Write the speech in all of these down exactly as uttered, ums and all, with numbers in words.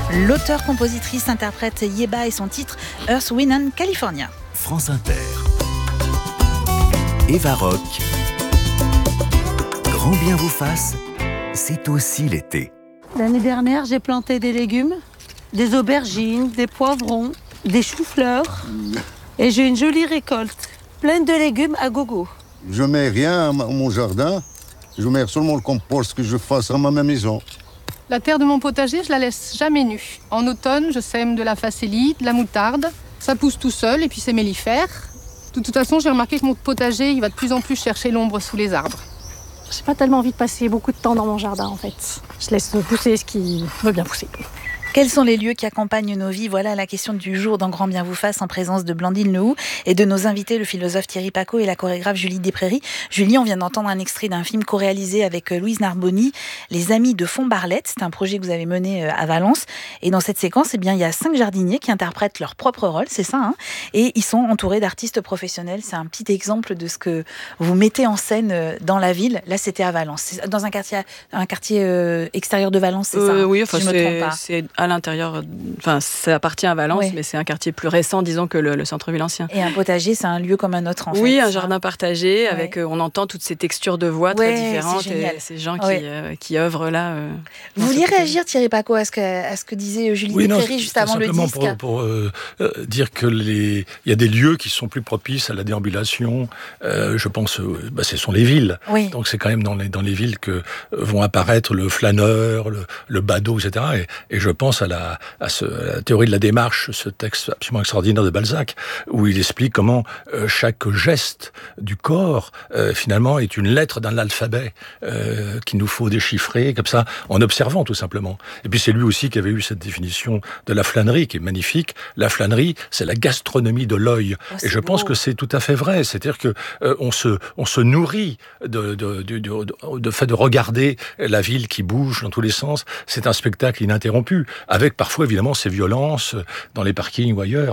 L'auteur-compositrice interprète Yeba et son titre Earth, Wind and California. France Inter. Eva Rock. Grand bien vous fasse, c'est aussi l'été. L'année dernière, j'ai planté des légumes, des aubergines, des poivrons, des choux-fleurs. Et j'ai une jolie récolte, pleine de légumes à gogo. Je mets rien à mon jardin, je mets seulement le compost que je fasse à ma maison. La terre de mon potager, je la laisse jamais nue. En automne, je sème de la facélie, de la moutarde. Ça pousse tout seul et puis c'est mellifère. De toute façon, j'ai remarqué que mon potager, il va de plus en plus chercher l'ombre sous les arbres. J'ai pas tellement envie de passer beaucoup de temps dans mon jardin en fait. Je laisse pousser ce qui veut bien pousser. Quels sont les lieux qui accompagnent nos vies? Voilà la question du jour dans Grand bien vous fasse, en présence de Blandine Lehou et de nos invités, le philosophe Thierry Pacaud et la chorégraphe Julie Desprairies. Julie, on vient d'entendre un extrait d'un film co-réalisé avec Louise Narboni, Les Amis de Font-Barlette. C'est un projet que vous avez mené à Valence. Et dans cette séquence, eh bien, il y a cinq jardiniers qui interprètent leur propre rôle, c'est ça, hein, et ils sont entourés d'artistes professionnels. C'est un petit exemple de ce que vous mettez en scène dans la ville. Là, c'était à Valence. C'est dans un quartier, un quartier euh, extérieur de Valence, c'est euh, ça, hein, Oui, enfin, si je me c'est, trompe pas. c'est à l'intérieur, enfin ça appartient à Valence, oui. Mais c'est un quartier plus récent, disons, que le, le centre-ville ancien. Et un potager, c'est un lieu comme un autre, en oui, fait. Oui, un jardin partagé, ouais. Avec, euh, on entend toutes ces textures de voix ouais, très différentes, et ces gens qui, ouais. euh, qui œuvrent là. Euh, Vous vouliez réagir, Thierry Pacaud, à ce que, à ce que disait Julie oui, Desprairies juste avant le disque? Pour, pour euh, euh, dire que les, il y a des lieux qui sont plus propices à la déambulation. Euh, je pense, euh, bah, ce sont les villes. Oui. Donc c'est quand même dans les, dans les villes que vont apparaître le flâneur, le, le badaud, et cetera. Et, et je pense à la, à, ce, à la théorie de la démarche, ce texte absolument extraordinaire de Balzac, où il explique comment euh, chaque geste du corps, euh, finalement, est une lettre d'un alphabet euh, qu'il nous faut déchiffrer, comme ça, en observant tout simplement. Et puis c'est lui aussi qui avait eu cette définition de la flânerie, qui est magnifique. La flânerie, c'est la gastronomie de l'œil. Oh, et je beau. pense que c'est tout à fait vrai. C'est-à-dire que euh, on se, on se nourrit de, de, de, de, de, de fait de regarder la ville qui bouge dans tous les sens. C'est un spectacle ininterrompu, avec parfois évidemment ces violences dans les parkings ou ailleurs,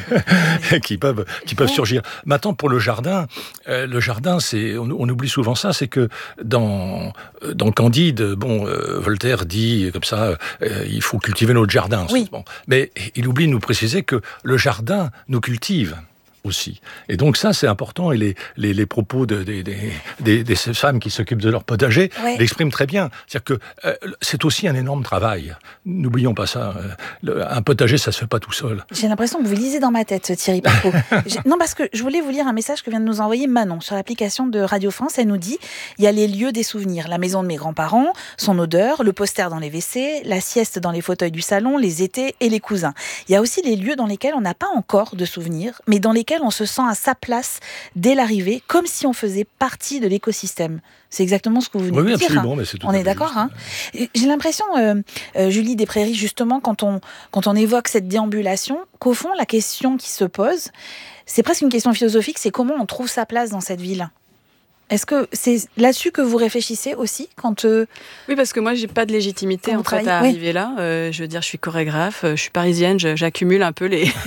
mais qui peuvent, qui peuvent surgir. Maintenant, pour le jardin, euh, le jardin, c'est, on, on oublie souvent ça, c'est que dans, dans Candide, bon, euh, Voltaire dit comme ça, euh, il faut cultiver notre jardin. Oui. Bon. Mais il oublie de nous préciser que le jardin nous cultive aussi. Et donc ça, c'est important, et les, les, les propos de, de, de, de, de ces femmes qui s'occupent de leur potager ouais. l'expriment très bien. C'est-à-dire que euh, c'est aussi un énorme travail. N'oublions pas ça. Euh, le, un potager, ça se fait pas tout seul. J'ai l'impression que vous lisez dans ma tête, Thierry Pacaud. Non, parce que je voulais vous lire un message que vient de nous envoyer Manon sur l'application de Radio France. Elle nous dit, il y a les lieux des souvenirs, la maison de mes grands-parents, son odeur, le poster dans les W C, la sieste dans les fauteuils du salon, les étés et les cousins. Il y a aussi les lieux dans lesquels on n'a pas encore de souvenirs, mais dans lesquels on se sent à sa place dès l'arrivée, comme si on faisait partie de l'écosystème. C'est exactement ce que vous venez oui, de dire. Absolument, hein. Mais c'est tout on est d'accord. Hein. J'ai l'impression, euh, euh, Julie Desprairies, justement, quand on, quand on évoque cette déambulation, qu'au fond, la question qui se pose, c'est presque une question philosophique, c'est comment on trouve sa place dans cette ville. Est-ce que c'est là-dessus que vous réfléchissez aussi quand euh, Oui, parce que moi, j'ai pas de légitimité en fait à oui. arriver là. Euh, je veux dire, je suis chorégraphe, je suis parisienne, je, j'accumule un peu les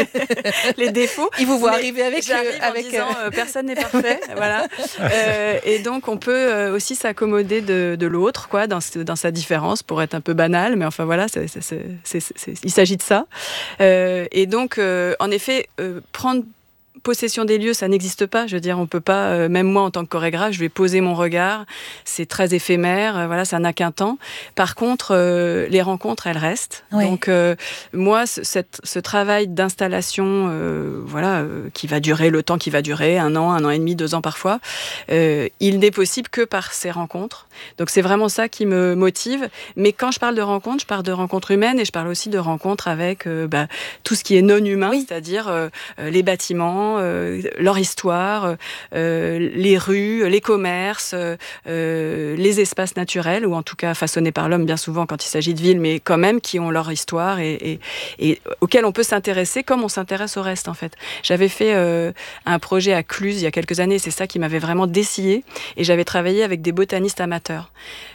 les défauts. Ils vous voient arriver avec j'arrive euh, avec en disant euh, personne n'est parfait, voilà. Euh, et donc, on peut euh, aussi s'accommoder de, de l'autre, quoi, dans dans sa différence, pour être un peu banal, mais enfin voilà, c'est, c'est, c'est, c'est, c'est, il s'agit de ça. Euh, et donc, euh, en effet, euh, prendre possession des lieux, ça n'existe pas. Je veux dire, on peut pas, euh, même moi en tant que chorégraphe, je vais poser mon regard. C'est très éphémère. Euh, voilà, ça n'a qu'un temps. Par contre, euh, les rencontres, elles restent. Oui. Donc, euh, moi, ce, cette, ce travail d'installation, euh, voilà, euh, qui va durer le temps qui va durer, un an, un an et demi, deux ans parfois, euh, il n'est possible que par ces rencontres. Donc, c'est vraiment ça qui me motive. Mais quand je parle de rencontres, je parle de rencontres humaines et je parle aussi de rencontres avec euh, bah, tout ce qui est non humain, oui. C'est-à-dire euh, les bâtiments, Euh, leur histoire, euh, les rues, les commerces, euh, les espaces naturels, ou en tout cas façonnés par l'homme bien souvent quand il s'agit de villes, mais quand même qui ont leur histoire et, et, et auxquels on peut s'intéresser comme on s'intéresse au reste en fait. J'avais fait euh, un projet à Cluse il y a quelques années, c'est ça qui m'avait vraiment dessillée, et j'avais travaillé avec des botanistes amateurs.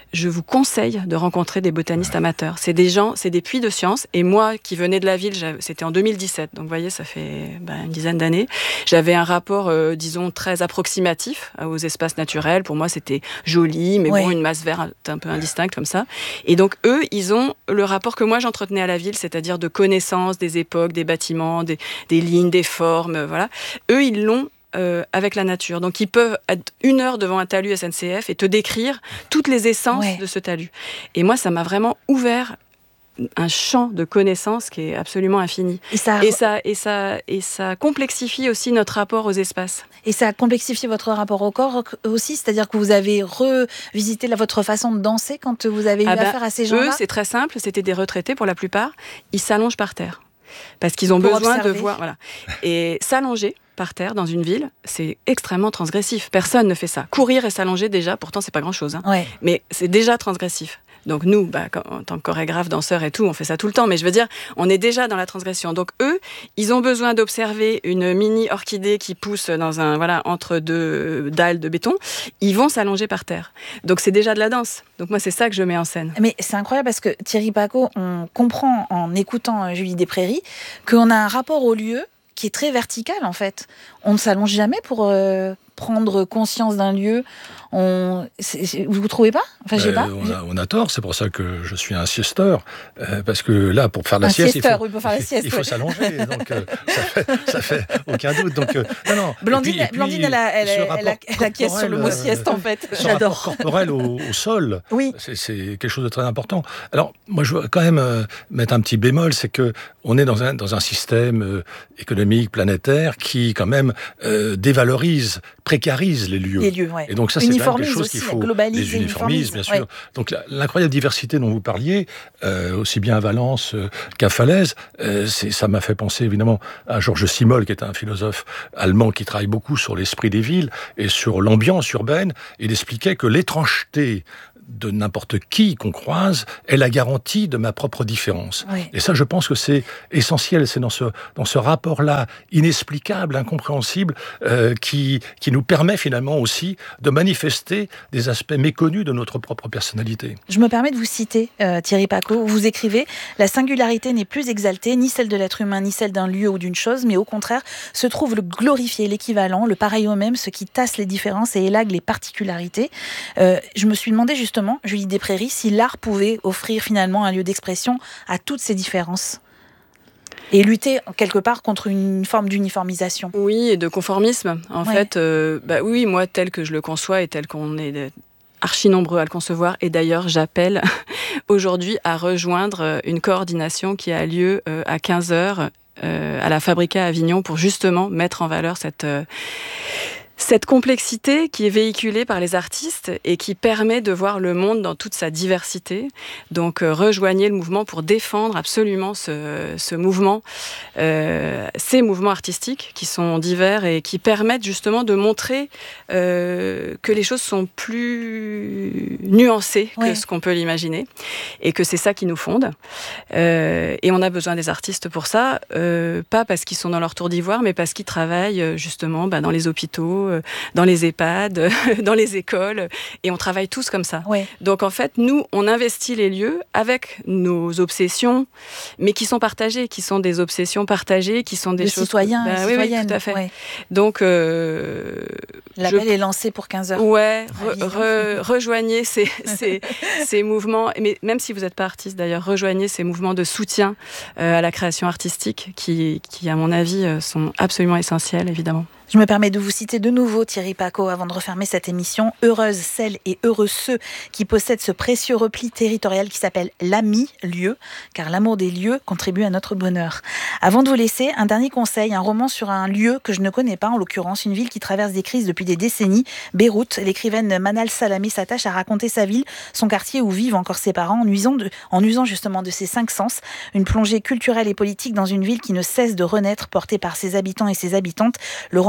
je vous conseille de rencontrer des botanistes amateurs. C'est des gens, c'est des puits de science. Et moi, qui venais de la ville, c'était en deux mille dix-sept, donc vous voyez, ça fait ben, une dizaine d'années. J'avais un rapport, euh, disons, très approximatif aux espaces naturels. Pour moi, c'était joli, mais ouais. bon, une masse verte un peu indistincte comme ça. Et donc, eux, ils ont le rapport que moi, j'entretenais à la ville, c'est-à-dire de connaissance des époques, des bâtiments, des, des lignes, des formes, voilà. Eux, ils l'ont Euh, avec la nature. Donc, ils peuvent être une heure devant un talus S N C F et te décrire toutes les essences ouais. de ce talus. Et moi, ça m'a vraiment ouvert un champ de connaissances qui est absolument infini. Et ça, et ça, et ça, et ça complexifie aussi notre rapport aux espaces. Et ça complexifie votre rapport au corps aussi, c'est-à-dire que vous avez revisité la, votre façon de danser quand vous avez eu ah ben, affaire à ces gens-là. Eux, c'est très simple, c'était des retraités pour la plupart. Ils s'allongent par terre parce qu'ils ont pour besoin observer. de voir. Voilà. Et s'allonger par terre dans une ville, c'est extrêmement transgressif. Personne ne fait ça. Courir et s'allonger déjà, pourtant c'est pas grand-chose. Hein. Ouais. Mais c'est déjà transgressif. Donc nous, bah, en tant que chorégraphe, danseur et tout, on fait ça tout le temps. Mais je veux dire, on est déjà dans la transgression. Donc eux, ils ont besoin d'observer une mini orchidée qui pousse dans un voilà entre deux dalles de béton. Ils vont s'allonger par terre. Donc c'est déjà de la danse. Donc moi, c'est ça que je mets en scène. Mais c'est incroyable parce que Thierry Pacaud, on comprend en écoutant Julie Desprairies qu'on a un rapport au lieu qui est très vertical en fait. On ne s'allonge jamais pour euh, prendre conscience d'un lieu. On... C'est, c'est... Vous ne trouvez pas enfin, j'ai euh, pas. On, a, on a tort, c'est pour ça que je suis un siesteur. Euh, parce que là, pour faire la un sieste, siesteur, il faut, oui, pour faire la sieste, il faut ouais. s'allonger. Donc euh, ça, fait, ça fait aucun doute. Donc, euh, non, non. Blandine, et puis, et puis, Blandine elle, a, elle, elle, a, elle acquiesce sur le mot sieste en fait. Ce J'adore. Rapport corporel au, au sol, oui. c'est, c'est quelque chose de très important. Alors, moi, je veux quand même euh, mettre un petit bémol, c'est que on est dans un, dans un système euh, économique, planétaire, qui quand même euh, dévalorise, précarise les lieux. Les lieux, ouais. Et donc ça, c'est quand même quelque chose qu'il faut... Les uniformises, bien sûr. Ouais. Donc la, l'incroyable diversité dont vous parliez, euh, aussi bien à Valence euh, qu'à Falaise, euh, c'est, ça m'a fait penser évidemment à Georges Simmel, qui est un philosophe allemand qui travaille beaucoup sur l'esprit des villes et sur l'ambiance urbaine. Il expliquait que l'étrangeté de n'importe qui qu'on croise est la garantie de ma propre différence. Oui. Et ça, je pense que c'est essentiel. C'est dans ce, dans ce rapport-là inexplicable, incompréhensible, euh, qui, qui nous permet finalement aussi de manifester des aspects méconnus de notre propre personnalité. Je me permets de vous citer, euh, Thierry Pacaud. Vous écrivez « La singularité n'est plus exaltée, ni celle de l'être humain, ni celle d'un lieu ou d'une chose, mais au contraire, se trouve le glorifié, l'équivalent, le pareil au même, ce qui tasse les différences et élague les particularités. Euh, » Je me suis demandé justement Julie Desprairies, si l'art pouvait offrir finalement un lieu d'expression à toutes ces différences et lutter quelque part contre une forme d'uniformisation. Oui, et de conformisme. En ouais. fait, euh, bah oui, moi, tel que je le conçois et tel qu'on est archi nombreux à le concevoir, et d'ailleurs, j'appelle aujourd'hui à rejoindre une coordination qui a lieu à quinze heures euh, à la Fabrica à Avignon pour justement mettre en valeur cette... Euh, Cette complexité qui est véhiculée par les artistes et qui permet de voir le monde dans toute sa diversité. Donc, euh, rejoignez le mouvement pour défendre absolument ce, ce mouvement, euh, ces mouvements artistiques qui sont divers et qui permettent justement de montrer euh, que les choses sont plus nuancées que ouais. ce qu'on peut l'imaginer et que c'est ça qui nous fonde. Euh, et on a besoin des artistes pour ça, euh, pas parce qu'ils sont dans leur tour d'ivoire, mais parce qu'ils travaillent justement bah, dans les hôpitaux, dans les EHPAD, dans les écoles, et on travaille tous comme ça. Ouais. Donc en fait, nous, on investit les lieux avec nos obsessions, mais qui sont partagées, qui sont des obsessions partagées, qui sont des les choses... Citoyens, bah, oui, oui, tout à fait. Ouais. Donc... Euh, L'appel je... est lancé pour quinze heures. Ouais, re, re, rejoignez ces, ces, ces mouvements, mais même si vous n'êtes pas artiste d'ailleurs, rejoignez ces mouvements de soutien euh, à la création artistique qui, qui, à mon avis, sont absolument essentiels, évidemment. Je me permets de vous citer de nouveau, Thierry Pacaud, avant de refermer cette émission. Heureuses celles et heureux ceux qui possèdent ce précieux repli territorial qui s'appelle l'ami lieu, car l'amour des lieux contribue à notre bonheur. Avant de vous laisser, un dernier conseil, un roman sur un lieu que je ne connais pas, en l'occurrence une ville qui traverse des crises depuis des décennies, Beyrouth. L'écrivaine Manal Salami s'attache à raconter sa ville, son quartier où vivent encore ses parents, en usant, de, en usant justement de ses cinq sens. Une plongée culturelle et politique dans une ville qui ne cesse de renaître, portée par ses habitants et ses habitantes. Le roman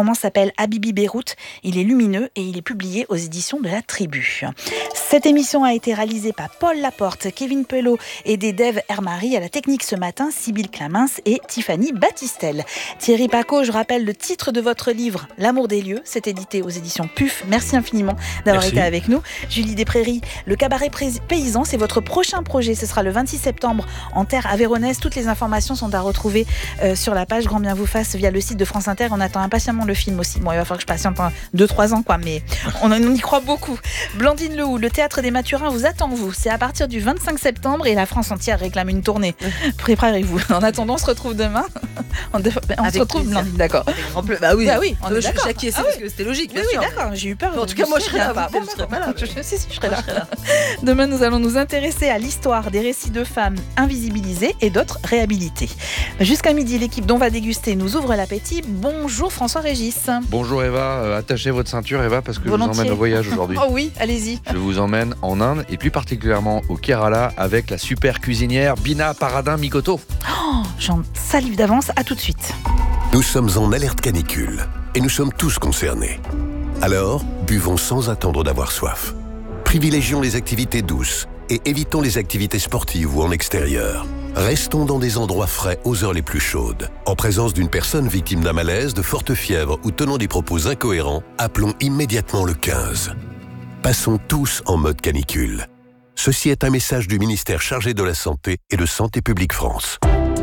roman s'appelle Habibi Beyrouth. Il est lumineux et il est publié aux éditions de la Tribu. Cette émission a été réalisée par Paul Laporte, Kevin Pelot et des Dev Hermary. À la technique ce matin, Sybille Clamins et Tiffany Battistel. Thierry Paco, je rappelle le titre de votre livre, L'amour des lieux. C'est édité aux éditions P U F. Merci infiniment d'avoir Merci. été avec nous. Julie Desprairies, le cabaret paysan, c'est votre prochain projet. Ce sera le vingt-six septembre en terre aveyronnaise. Toutes les informations sont à retrouver euh, sur la page Grand Bien vous fasse via le site de France Inter. On attend impatiemment le film aussi. Bon, il va falloir que je patiente deux trois ans, quoi, mais on, on y croit beaucoup. Blandine Lehoux, le théâtre des Mathurins vous attend, vous. C'est à partir du vingt-cinq septembre et la France entière réclame une tournée. Préparez-vous. En attendant, on se retrouve demain. On, de... on se retrouve, plaisir. Blandine, d'accord. Bah oui, bah oui, on euh, est je suis d'accord. acquiescée Ah parce oui. que c'était logique. Oui, oui, d'accord, j'ai eu peur. En tout cas, moi, je serai là. Pas. Vous Bon, ne serez pas là. Je, je, si, si, je serai là. Demain, nous allons nous intéresser à l'histoire des récits de femmes invisibilisées et d'autres réhabilitées. Jusqu'à midi, l'équipe dont va déguster nous ouvre l'appétit. Bonjour François Régis. Bonjour Eva, euh, attachez votre ceinture Eva parce que Volontiers. je vous emmène au voyage aujourd'hui. Oh oui, allez-y. Je vous emmène en Inde et plus particulièrement au Kerala avec la super cuisinière Bina Paradin Mikoto. Oh, j'en salive d'avance, à tout de suite. Nous sommes en alerte canicule et nous sommes tous concernés. Alors, buvons sans attendre d'avoir soif. Privilégions les activités douces et évitons les activités sportives ou en extérieur. Restons dans des endroits frais aux heures les plus chaudes. En présence d'une personne victime d'un malaise, de forte fièvre ou tenant des propos incohérents, appelons immédiatement le quinze. Passons tous en mode canicule. Ceci est un message du ministère chargé de la Santé et de Santé publique France.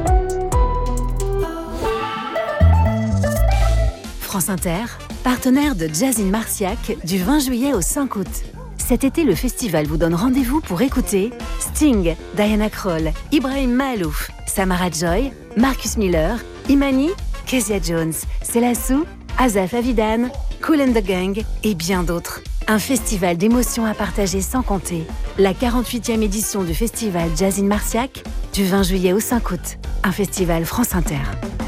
France Inter, partenaire de Jazz in Marciac du vingt juillet au cinq août. Cet été, le festival vous donne rendez-vous pour écouter Sting, Diana Krall, Ibrahim Mahalouf, Samara Joy, Marcus Miller, Imani, Kezia Jones, Selassou, Azaf Avidan, Kool and the Gang et bien d'autres. Un festival d'émotions à partager sans compter. La quarante-huitième édition du festival Jazz in Marciac du vingt juillet au cinq août. Un festival France Inter.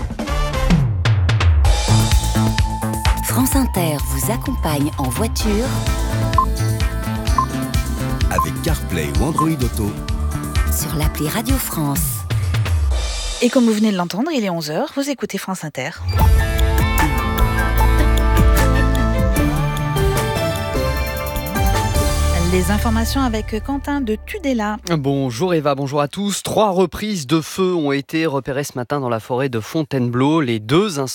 France Inter vous accompagne en voiture Avec CarPlay ou Android Auto. sur l'appli Radio France. Et comme vous venez de l'entendre, il est onze heures, vous écoutez France Inter. Les informations avec Quentin de Tudela. Bonjour Eva, bonjour à tous. Trois reprises de feu ont été repérées ce matin dans la forêt de Fontainebleau. Les deux incendies